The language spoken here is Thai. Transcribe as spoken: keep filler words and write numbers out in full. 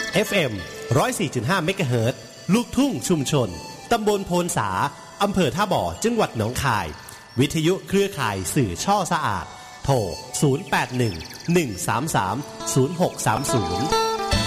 เอฟ เอ็ม หนึ่งศูนย์สี่จุดห้า เมกะเฮิรตซ์ ลูกทุ่งชุมชนตำบลโพนสาอำเภอท่าบ่อจังหวัดหนองคายวิทยุเครือข่ายสื่อช่อสะอาดโทรศูนย์ แปด หนึ่ง หนึ่ง สาม สาม ศูนย์ หก สาม ศูนย์